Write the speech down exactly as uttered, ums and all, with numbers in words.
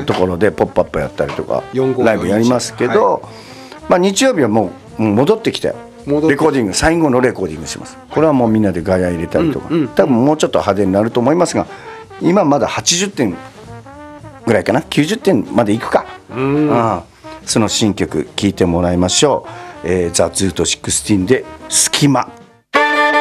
ところでポップアップやったりとかよんごうライブやりますけど、まあ、日曜日はもう戻ってきてレコーディング最後のレコーディングします。これはもうみんなでガヤ入れたりとか、多分もうちょっと派手になると思いますが、今まだはちじゅってんぐらいかな、きゅうじゅってんまでいくか、うんああその新曲聴いてもらいましょう。えー、ザ・ズートじゅうろくで「隙間」。